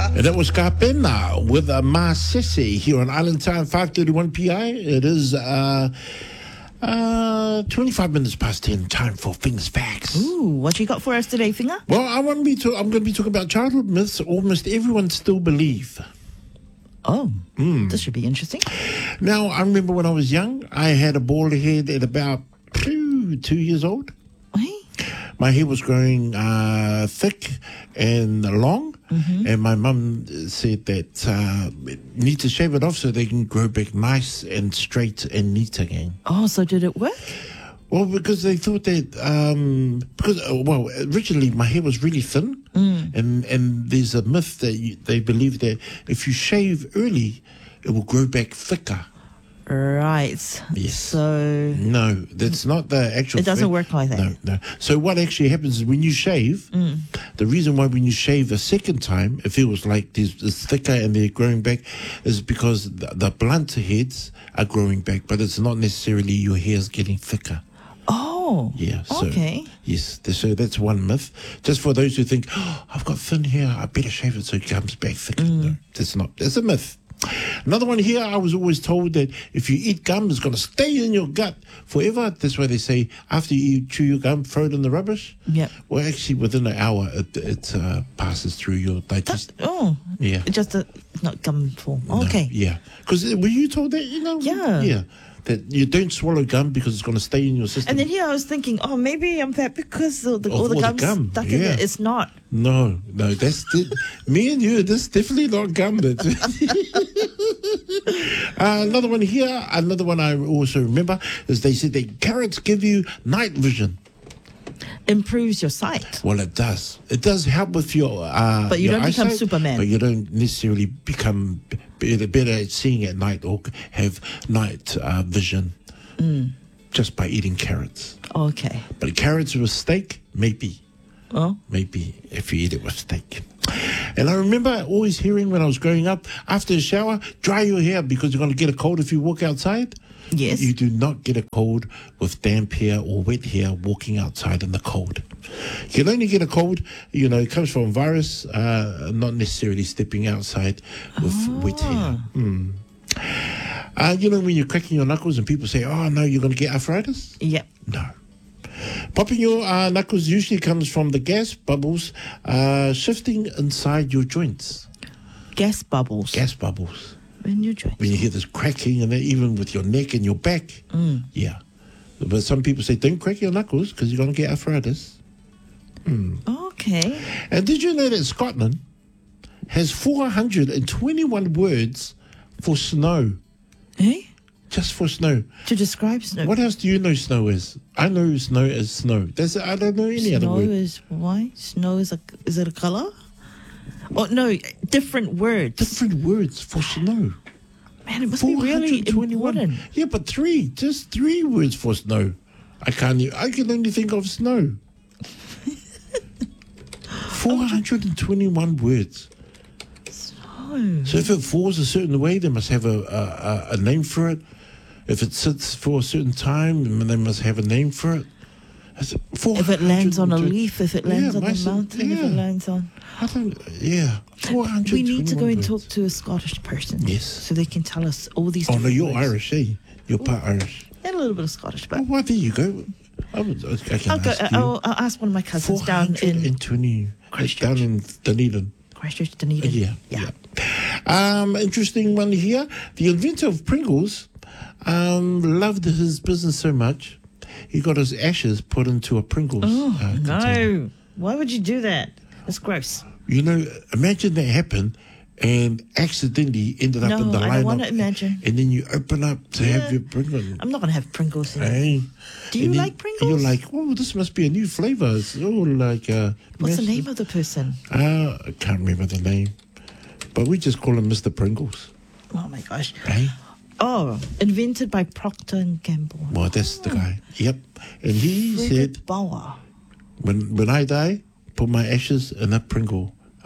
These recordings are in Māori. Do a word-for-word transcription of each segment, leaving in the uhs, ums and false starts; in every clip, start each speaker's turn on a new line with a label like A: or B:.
A: And that was Kapena with uh, Ma Sese here on Island Time, five thirty-one P I. It is uh, uh, twenty-five minutes past ten, time for Things Facts.
B: Ooh, what you got for us today, Finger?
A: Well, I want to be to, I'm going to be talking about childhood myths almost everyone still believe.
B: Oh,
A: Mm.
B: this should be interesting.
A: Now, I remember when I was young, I had a bald head at about two, two years old.
B: Hey?
A: My hair was growing uh, thick and long,
B: Mm-hmm.
A: and my mum said that uh, need to shave it off so they can grow back nice and straight and neat again.
B: Oh, so did it work?
A: Well, because they thought that um, because uh, well, originally my hair was really thin,
B: Mm.
A: and and there's a myth that you, they believe that if you shave early, it will grow back thicker.
B: Right.
A: Yes.
B: So
A: No, that's not the actual.
B: it doesn't
A: fact.
B: work like that.
A: No, no. So what actually happens is when you shave,
B: Mm.
A: the reason why when you shave a second time, it feels like there's, it's thicker and they're growing back, is because the, the blunt heads are growing back, but it's not necessarily your hair's getting thicker.
B: Oh,
A: Yeah. So,
B: okay.
A: Yes. th- So that's one myth. Just for those who think, oh, I've got thin hair, I better shave it so it comes back thicker.
B: Mm.
A: No, that's not. That's a myth. Another one here, I was always told that if you eat gum, it's going to stay in your gut forever. That's why they say after you chew your gum, throw it in the rubbish.
B: Yep.
A: Well, actually, within an hour, it, it uh, passes through your
B: That,
A: digestion.
B: oh,
A: Yeah.
B: just a, not gum form.
A: No,
B: Okay.
A: yeah. Because were you told that, you know?
B: Yeah.
A: Yeah. That you don't swallow gum because it's going to stay in your system.
B: And then here I was thinking, oh, maybe I'm fat because of the,
A: Of
B: all
A: all
B: the
A: the
B: gum's
A: gum,
B: stuck in
A: yeah.
B: it. It's not.
A: No, no, that's di- me and you. This definitely not gum. But uh, another one here. Another one I also remember is they said that carrots give you night vision.
B: Improves your sight.
A: Well, it does. It does help with your. Uh,
B: But you
A: your
B: don't become
A: eyesight,
B: Superman.
A: But you don't necessarily become b- better, better at seeing at night or have night uh, vision
B: Mm.
A: just by eating carrots.
B: Okay.
A: But carrots with steak, maybe.
B: Oh,
A: Maybe if you eat it with steak. And I remember always hearing when I was growing up, after a shower, dry your hair because you're going to get a cold if you walk outside.
B: yes.
A: You do not get a cold with damp hair or wet hair walking outside in the cold. You can only get a cold, you know, it comes from virus, uh, not necessarily stepping outside with wet hair. Mm. Uh, you know, when you're cracking your knuckles and people say, oh, no, you're going to get arthritis?
B: Yep.
A: No. Popping your uh, knuckles usually comes from the gas bubbles uh, shifting inside your joints.
B: Gas bubbles.
A: Gas bubbles.
B: in your joints.
A: When you hear this cracking and then even with your neck and your back.
B: Mm.
A: Yeah. But some people say, don't crack your knuckles because you're going to get arthritis. Mm.
B: Okay.
A: And did you know that Scotland has four hundred twenty-one words for snow?
B: Eh?
A: Just for snow.
B: To describe snow.
A: What else do you know snow is? I know snow is snow. That's, I don't know any other
B: Snow
A: word.
B: is why? Snow is a is it a color? Oh no, different words.
A: Different words for snow.
B: Man, it must be really important.
A: Yeah, but three, just three words for snow. I can't. e- I can only think of snow. Four hundred and twenty-one words.
B: Oh.
A: So if it falls a certain way, they must have a a, a, a name for it. If it sits for a certain time, they must have a name for it. That's
B: If it lands on a
A: four hundred twenty
B: leaf, if it lands
A: Yeah,
B: on a
A: mice-
B: mountain, if
A: yeah.
B: it lands on.
A: I don't. Yeah, four hundred.
B: We need to go and talk to a Scottish person.
A: Yes.
B: So they can tell us all these
A: Oh no,
B: different
A: you're
B: words.
A: Irish, eh? You're part Irish.
B: And a little bit of Scottish, but
A: Oh, well, there you go. I, would, I can
B: I'll, go,
A: ask you.
B: I'll, I'll ask one of my cousins down in
A: twenty.
B: Christchurch.
A: Down in Dunedin.
B: Christchurch, Dunedin.
A: Yeah,
B: Yeah.
A: yeah. Um, interesting one here. The inventor of Pringles um, loved his business so much, he got his ashes put into a Pringles.
B: Oh,
A: uh, container.
B: no. Why would you do that? That's gross.
A: You know, imagine that happened and accidentally ended up
B: No,
A: in the
B: I don't
A: lineup.
B: wanna imagine.
A: And then you open up to
B: Yeah.
A: have your Pringles.
B: I'm not going to have Pringles in it.
A: Hey.
B: Do you
A: And then
B: like Pringles?
A: You're like, oh, this must be a new flavour. It's all like... Uh,
B: What's the
A: massive-
B: name of the person?
A: Uh, I can't remember the name. But we just call him Mister Pringles.
B: Oh, my gosh.
A: Hey?
B: Oh, invented by Procter and Gamble.
A: Well, that's the guy. Yep. And he
B: Frederick
A: said,
B: Bauer.
A: when when I die, put my ashes in a Pringle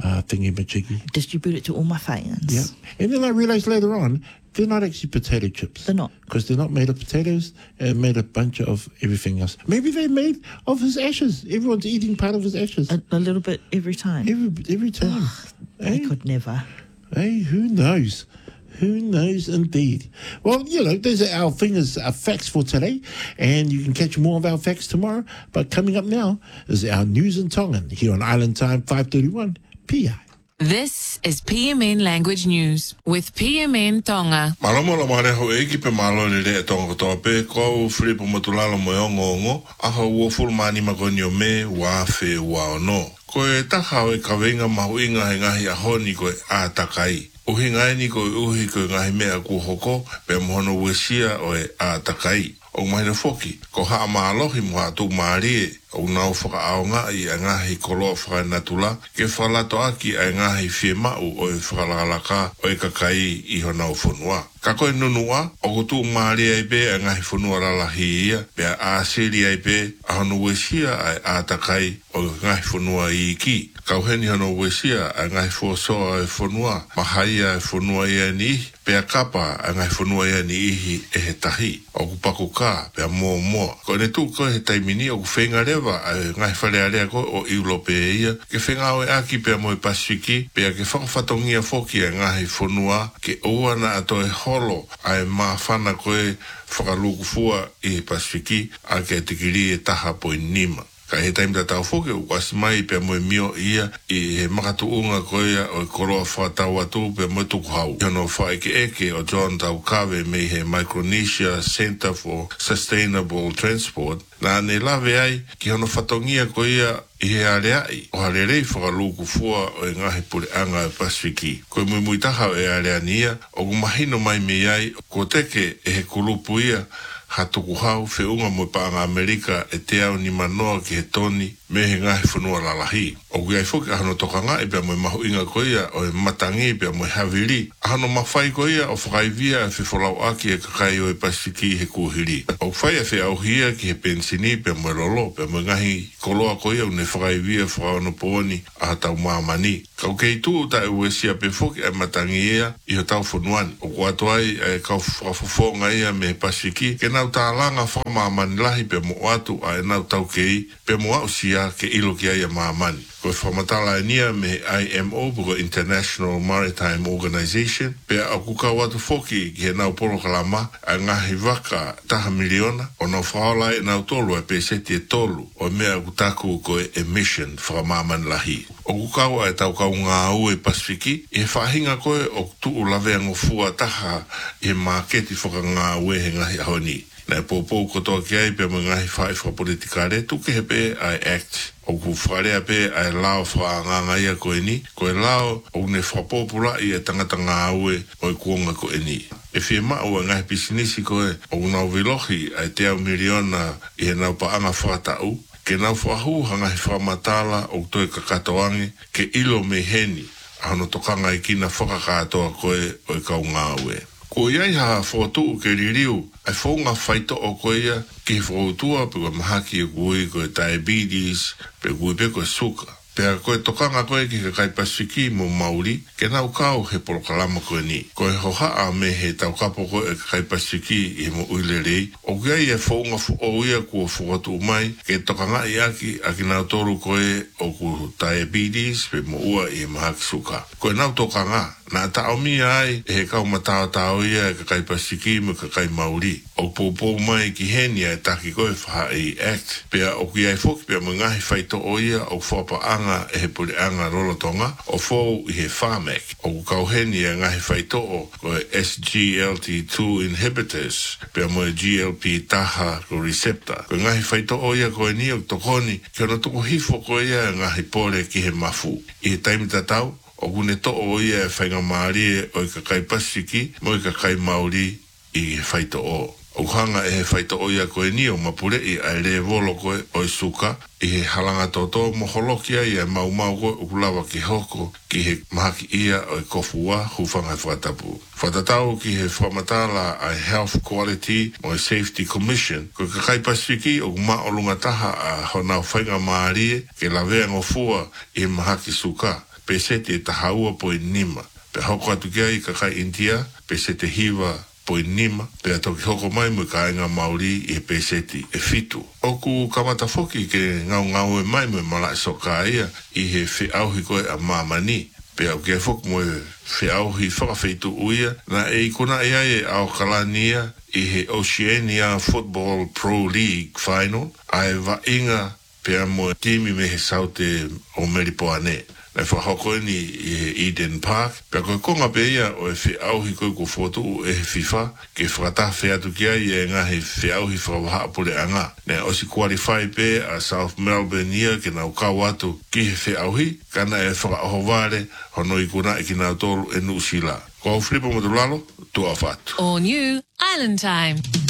A: uh, thingy majiggy.
B: Distribute it to all my fans.
A: Yeah. And then I realized later on, they're not actually potato chips.
B: They're not.
A: Because they're not made of potatoes. They're made a bunch of everything else. Maybe they're made of his ashes. Everyone's eating part of his ashes.
B: A, a little bit every time.
A: Every every time.
B: I
A: Hey?
B: could never.
A: Hey, who knows? Who knows indeed? Well, you know, those are our fingers, our facts for today. And you can catch more of our facts tomorrow. But coming up now is our News in Tongan here on Island Time five thirty-one P I.
C: This is P M N Language News with P M N Tonga.
D: Malamo la mare ho eki pe malo le le tonga to pe ko flipo motulala mo ngongo aha wo fulmani magonyo me wa fe wa no. Ko e taha o ka venga mahuinga he ngahi a honi ko a takai. Uhi ngai ni ko uhi ko ngahi mea ku hoko pe mohono wesia o e a takai. O mahina foki ko ha maalohi mo atu marie o nau whaka aonga i a ngahi koloa whaka natula ke whalato aki a ngahi fie mau o e whakalakalaka o e kakai i honau whunua. Ka koe nunua o kutu marie ai pe a ngahi whunua ralahi ia pe a asiri ai pe a hono wesia a a takai o ngahi whunua i ki. Kauheni hono wesia a ngahi fuosoa e whunua mahaia e whunua ia ni pe a kapa a ngai whunua ia ni ihi e he tahi o kupako ka pe a mua mua. Ko ne tu ko he taimini o kuwhenga rewa a ngai whare area ko o Europe e ia ke whenga o e aki pe a moe Pasifiki pe a ke whakawhatongia foki a ngai whunua ke ouana ato e holo a e maa whana koe whakaluku fua i he Pasifiki a ke tikiri e taha po i nima. Ka he taim ta tau foke o kwasi mai pe moe mio ia i he makatu unga koea o koroa whatau atu pe moe tuku hau. Hono whaeke eke o John Taukawe me he Micronesia Center for Sustainable Transport na ne lawe ai ki hono whatongia koea i he areai o harerei whakaluku fua o e ngahe pure anga e Pasifiki. Koe mui mui taha o e areania o kumahino mai me ai ko teke e he kulupu ia ha tuku hau whiunga mo paanga Amerika e te au ni manoa ki he toni me he ngahi whanua lalahi. O kui ai whuki ahano tokanga e pia mo mahu inga koia o e matangi pia mo haviri. Ahano mawhai koia o whakaivia e whiwholau aki e kakai o e Pasifiki he kuhiri. O whai e whi au hia ki he pensini pia mo rolo pia mo ngahi koloa koia une whakaivia whakaano pooni a tau maamani. Kau kei tu ta e uesia pe whuki e matangi ia i ho tau whanuani. O kuato ai e kau whakafofonga ia me he Pasifiki ke nau tālanga whamaamani lahi pia mo atu a e nau tau kei pia mo au sia ke ilo ki ai a maamani. Ko whamatala e nia me I M O, buko International Maritime Organization, pea au kukau atu foki ki he nau polo kalama a ngahi waka taha miliona, o nau whaola e nau tolu e pe seti e tolu, o mea kutaku ko e emission whakamaaman lahi. O kukau e tau kau ngā au e Pasifiki, e whahinga koe o tuu lawe angofua taha e maketi whaka ngā au e he ngahi ahoni. Nai pōpō kotoa ki ai pia mo ngahi whae whapolitikare, tuke he pe ai act. O ku wharea pe ai lao whaanganga ia koe ni, koe lao o ne whapopura i e tangata ngā aue o e kuonga koe ni. E whie mao e ngahi pisinisi koe o nau vilohi ai te au miliona i he nau paanga whakatau, ke nau whahu hangahi whamatala o toi kakatoangi ke ilo me heni, ahano tokanga i kina whakakatoa koe o e kau ngā aue. Ko iai ha whotu ke ririu, ai whaunga whaito o koea ki whautua pe koe mahaki e kui koe diabetes, pe kui pe koe suka. Pea koe tokanga koe ki ka kai Pasifiki mo Mauri, ke nau kau he porokalama koe ni. Koe hohaa me he tau kapo koe e kai Pasifiki i mo uilerei, o kia i e whaunga o ia kua whakatu umai, ke tokanga i aki a ki nau toru koe o ku diabetes, pe mo ua i mahaki suka. Koe nau tokanga, na tau mi ai e he kau matao tau ia e ka kai Pasifiki mo ka kai Mauri. O pōpō mai ki henia e taki koe wha i act. Pea o ki ai whoki pea mo ngahi whaito o ia o whapaanga e he puri anga rolotonga o fōu i he whamek. O kau henia ngahi whaito o koe S G L T two inhibitors pea mo e G L P taha ko receptor. Koe ngahi whaito o ia koe ni o tokoni ke ono toko hifo koe ia ngahi pore ki he mafu. I he taimita tau o kune to o ia e whainga maari o i kakai Pasifiki mo i kakai Mauri i he whaito o. O hanga e he whaito o ia koe ni o mapure i ai le volo koe o i suka i he halanga toto mo holokia i e mau mau koe o kulawa ki hoko ki he mahaki ia o i kofua hufanga whatapu. Whatatau ki he whamatala ai Health Quality o i Safety Commission koe kakai Pasifiki o kuma o lunga taha a honau whainga maarie ke lawea ngofua i mahaki suka. pe se te tahaua po nima. Pe hoko atu kia i ka kai India, pe se te hiwa po nima, pe atoki hoko mai mo ka inga Maori i pe se te e fitu. Oku kamata foki ke ngau ngau e mai mo mala so ka ia i he whi auhi koe a mamani. Pe au ke fok mo whi auhi whakawhitu uia, na e ikuna ia e au kalania i he Oceania Football Pro League Final, ai wa inga pe mo timi me he saute o Meripoane. Na whahoko ni i he Eden Park, pe koe konga pe ia o e whi auhi koe ko foto u e he FIFA, ke whakata whi atu kia i e ngā he whi auhi whakawaha apure anga. Ne o si qualify pe a South Melbourne ia ke nau kau atu ki he whi auhi, kana e whakaoho ware, hono i kuna i ki nau tolu e nu sila. Ko au flipa mo tu lalo, tu a whatu.
C: All new Island Time.